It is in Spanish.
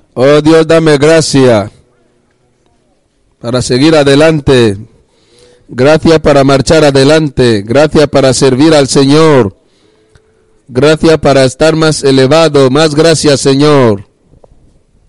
Oh Dios, dame gracia para seguir adelante. Gracias para marchar adelante. Gracias para servir al Señor. Gracias para estar más elevado. Más gracias, Señor.